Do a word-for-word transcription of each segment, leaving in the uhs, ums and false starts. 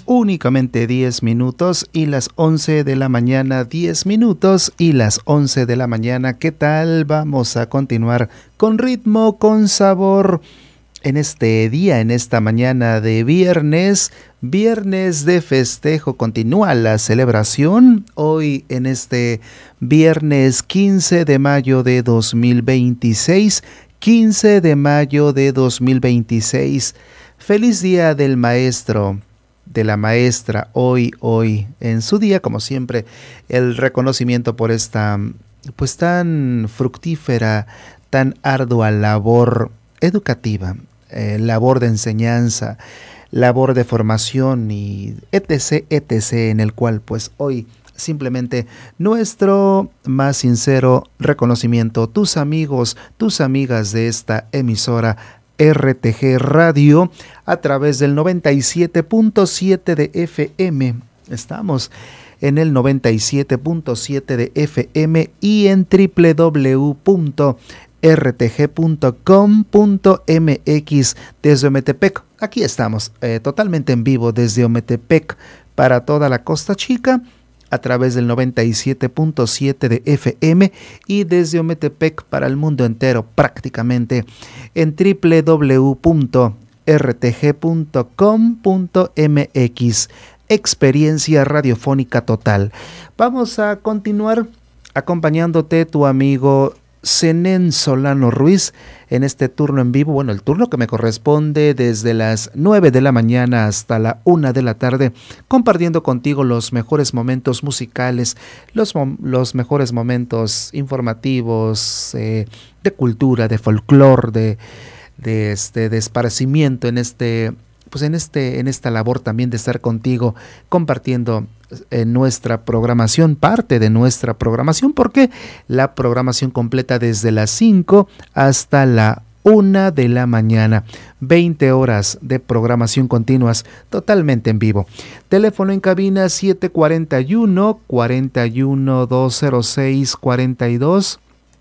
únicamente diez minutos y las once de la mañana, diez minutos y las once de la mañana. ¿Qué tal? Vamos a continuar con ritmo, con sabor en este día, en esta mañana de viernes, viernes de festejo. Continúa la celebración hoy en este viernes quince de mayo de dos mil veintiséis, quince de mayo de dos mil veintiséis. Feliz día del maestro, de la maestra, hoy, hoy, en su día, como siempre, el reconocimiento por esta, pues tan fructífera, tan ardua labor educativa, eh, labor de enseñanza, labor de formación y etc, etc, en el cual pues hoy simplemente nuestro más sincero reconocimiento, tus amigos, tus amigas de esta emisora R T G Radio a través del noventa y siete punto siete de F M. Estamos en el noventa y siete punto siete de F M y en doble u doble u doble u punto r t g punto com punto m x desde Ometepec. Aquí estamos eh, totalmente en vivo desde Ometepec para toda la Costa Chica a través del noventa y siete punto siete de F M y desde Ometepec para el mundo entero prácticamente en doble u doble u doble u punto r t g punto com punto m x. Experiencia radiofónica total. Vamos a continuar acompañándote, tu amigo Zenén Solano Ruiz, en este turno en vivo, bueno, el turno que me corresponde desde las nueve de la mañana hasta la una de la tarde, compartiendo contigo los mejores momentos musicales, los, los mejores momentos informativos, eh, de cultura, de folclore, de, de, este, de esparcimiento en este, pues en este, en esta labor también de estar contigo, compartiendo en nuestra programación, parte de nuestra programación, porque la programación completa desde las cinco hasta la una de la mañana, veinte horas de programación continuas totalmente en vivo. Teléfono en cabina siete cuarenta y uno, cuarenta y uno, doscientos seis, cuarenta y dos.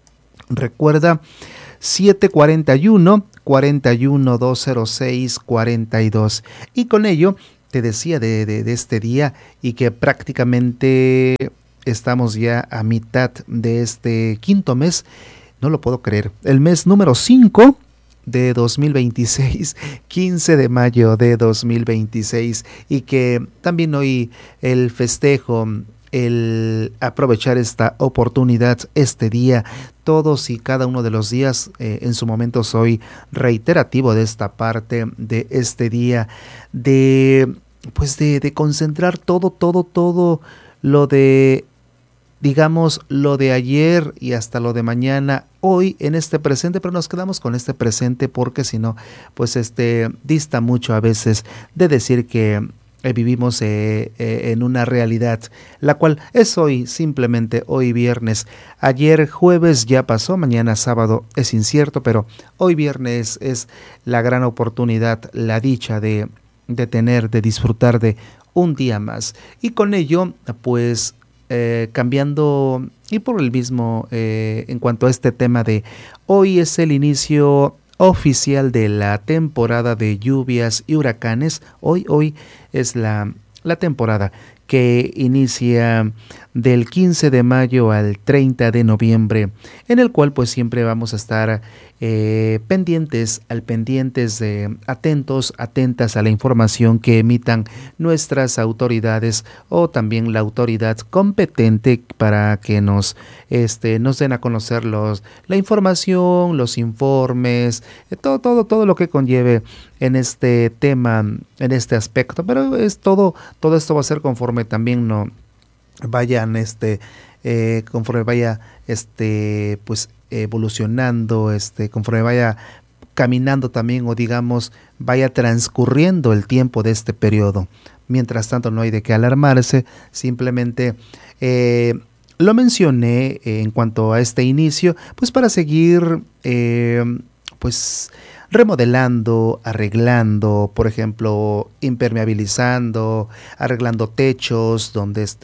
Recuerda, siete cuarenta y uno, cuarenta y uno, doscientos seis, cuarenta y dos. Y con ello te decía de, de, de este día y que prácticamente estamos ya a mitad de este quinto mes. No lo puedo creer. El mes número cinco de dos mil veintiséis, quince de mayo de dos mil veintiséis, y que también hoy el festejo, el aprovechar esta oportunidad, este día, todos y cada uno de los días, eh, en su momento soy reiterativo de esta parte, de este día, de pues de, de concentrar todo, todo, todo lo de, digamos, lo de ayer y hasta lo de mañana, hoy en este presente, pero nos quedamos con este presente porque si no, pues este dista mucho a veces de decir que Eh, vivimos eh, eh, en una realidad, la cual es hoy, simplemente hoy viernes. Ayer jueves ya pasó, mañana sábado es incierto, pero hoy viernes es la gran oportunidad, la dicha de, de tener, de disfrutar de un día más. Y con ello, pues eh, cambiando, y por el mismo, eh, en cuanto a este tema de hoy es el inicio oficial de la temporada de lluvias y huracanes. Hoy, hoy es la, la temporada que inicia del quince de mayo al treinta de noviembre, en el cual pues siempre vamos a estar eh, pendientes, al pendientes de atentos, atentas a la información que emitan nuestras autoridades o también la autoridad competente para que nos, este, nos den a conocer los, la información, los informes, todo, todo, todo lo que conlleve en este tema, en este aspecto, pero es todo, todo esto va a ser conforme también no vayan este eh, conforme vaya este pues evolucionando, este conforme vaya caminando también, o digamos vaya transcurriendo el tiempo de este periodo. Mientras tanto no hay de qué alarmarse, simplemente eh, lo mencioné eh, en cuanto a este inicio, pues para seguir eh, pues remodelando, arreglando, por ejemplo, impermeabilizando, arreglando techos donde este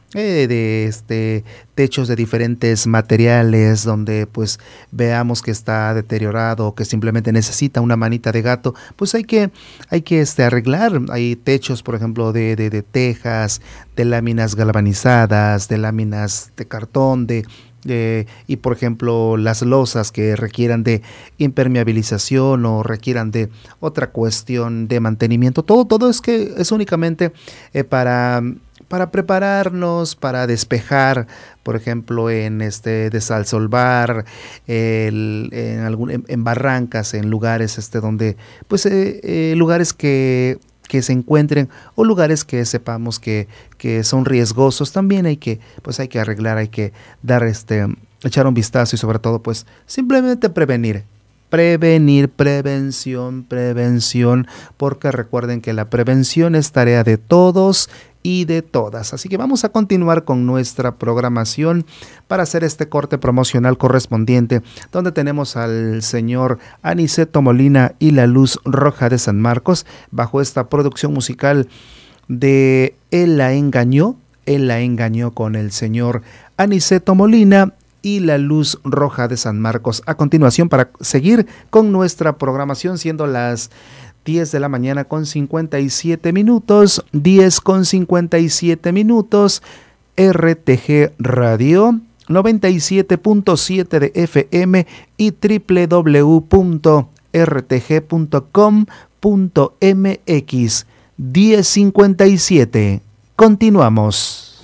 eh, de este techos de diferentes materiales donde pues veamos que está deteriorado o que simplemente necesita una manita de gato, pues hay que hay que este arreglar. Hay techos, por ejemplo, de, de, de tejas, de láminas galvanizadas, de láminas de cartón, de Eh, y por ejemplo las losas que requieran de impermeabilización o requieran de otra cuestión de mantenimiento, todo, todo es que es únicamente eh, para, para prepararnos, para despejar, por ejemplo en este desalsolvar, el, en, algún, en, en barrancas, en lugares este donde, pues eh, eh, lugares que que se encuentren o lugares que sepamos que, que son riesgosos, también hay que, pues hay que arreglar, hay que dar este, echar un vistazo y sobre todo pues simplemente prevenir. Prevenir, prevención, prevención, porque recuerden que la prevención es tarea de todos y de todas. Así que vamos a continuar con nuestra programación para hacer este corte promocional correspondiente, donde tenemos al señor Aniceto Molina y la Luz Roja de San Marcos, bajo esta producción musical de Él la engañó, Él la engañó con el señor Aniceto Molina y la Luz Roja de San Marcos. A continuación, para seguir con nuestra programación, siendo las diez de la mañana con cincuenta y siete minutos, diez con cincuenta y siete minutos, R T G Radio noventa y siete punto siete de F M y doble u doble u doble u punto r t g punto com punto m x. diez cincuenta y siete. Continuamos.